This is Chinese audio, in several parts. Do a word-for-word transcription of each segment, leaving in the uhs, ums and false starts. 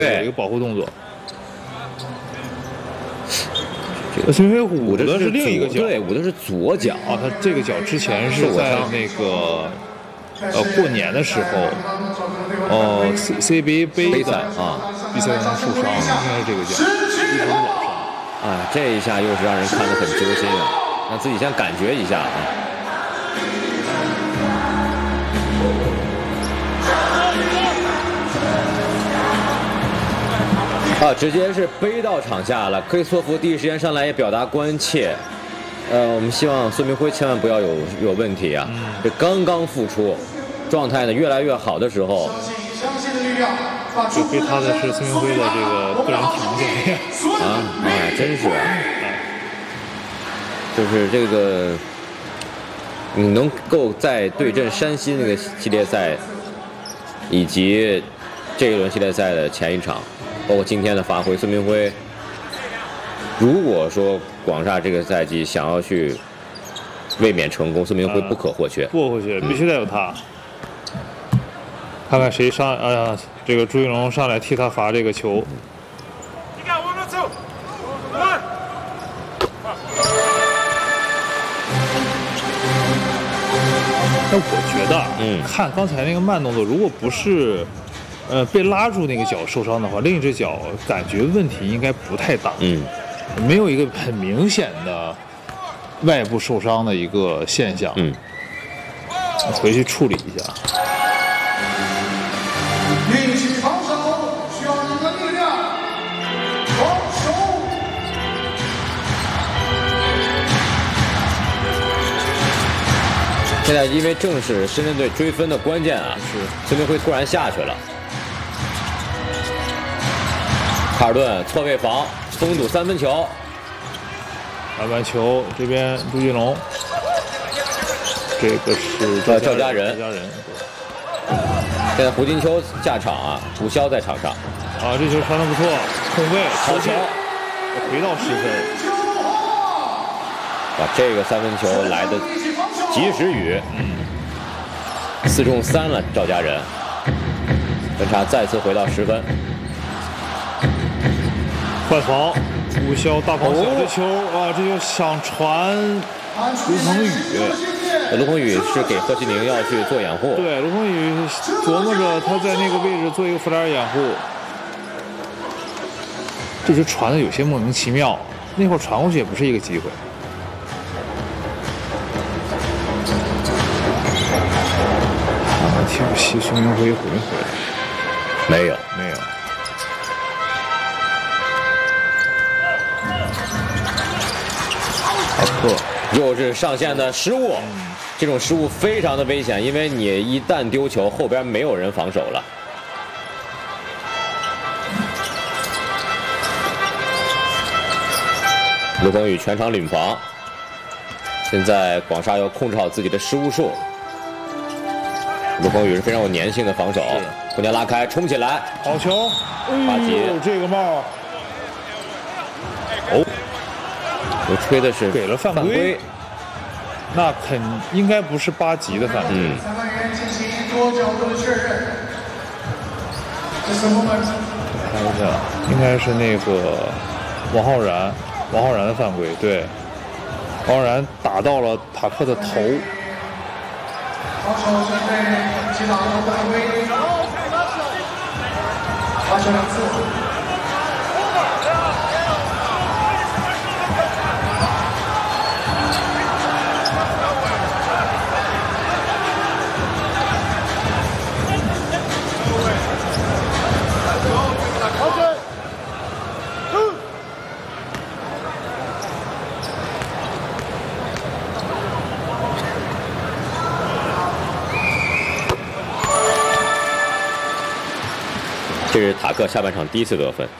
有一个保护动作。孙明辉捂的是另一个脚， 对，捂的是左脚。 啊，他这个脚之前是在那个呃过年的时候，哦 C C B A 杯赛啊比赛当中受伤，应该是这个脚，一直老伤。 啊，这一下又是让人看得很揪心啊！让自己先感觉一下啊。啊，直接是背到场下了。克里斯托弗第一时间上来也表达关切。呃，我们希望孙明辉千万不要有有问题啊！嗯、这刚刚复出，状态呢越来越好的时候， 就被他的是孙明辉的这个个人条件啊，哎，真是，就是这个，你能够在对阵山西那个系列赛，以及这一轮系列赛的前一场。包括今天的发挥，孙明辉，如果说广厦这个赛季想要去卫冕成功，孙明辉不可或缺， 不可或缺，必须得有他。嗯、看看谁上，哎呀，这个朱一龙上来替他罚这个球。那我觉得，嗯，看刚才那个慢动作，如果不是。呃，被拉住那个脚受伤的话，另一只脚感觉问题应该不太大。 嗯， 没有一个很明显的外部受伤的一个现象。 嗯， 回去处理一下。 运气防守需要你的力量，防守。 现在因为正是深圳队追分的关键啊， 是孙明辉突然下去了。卡尔顿错位防，封堵三分球。 篮板球这边朱一龙，这个是赵赵家人。 赵家人。 现在胡金秋下场啊，胡潇在场上。 啊，这球传得不错，空位好球，回到十分。 哇，这个三分球来的及时雨，四中三了，赵家人。分差再次回到十分。 换防，胡潇大跑小这球啊，这就想传卢鹏宇。 卢鹏宇是给贺西宁要去做掩护。 对，卢鹏宇琢磨着他在那个位置做一个辅篮掩护。这球传的有些莫名其妙，那会儿传过去也不是一个机会。啊，替补席孙明辉回没回来？ 没有， 没有。塔克又是上线的失误，嗯、这种失误非常的危险，因为你一旦丢球，后边没有人防守了。卢鹏宇全场领防，现在广厦要控制好自己的失误数。卢鹏宇是非常有粘性的防守，空间拉开，冲起来， 好球！ 巴吉， 哎呦，这个帽， 哦，我吹的是给了犯规，犯规那肯应该不是八级的犯规。 嗯。 裁判员进行多角度的确认。 看一下，应该是那个王浩然，王浩然的犯规，对，王浩然打到了塔克的头。 防守针对击打的犯规，罚球两次。 这是塔克下半场第一次得分。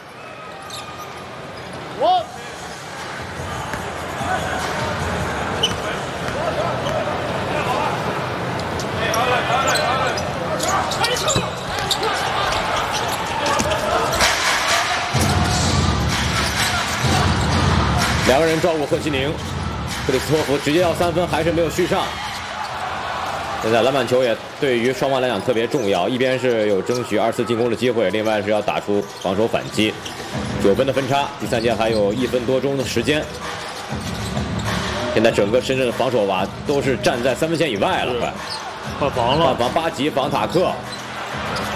两个人照顾贺西宁，克里斯托弗直接要三分，还是没有续上。 现在篮板球也对于双方来讲特别重要，一边是有争取二次进攻的机会，另外是要打出防守反击。九分的分差，第三节还有一分多钟的时间。现在整个深圳的防守吧都是站在三分线以外了，快换防了， 换防八级防塔克。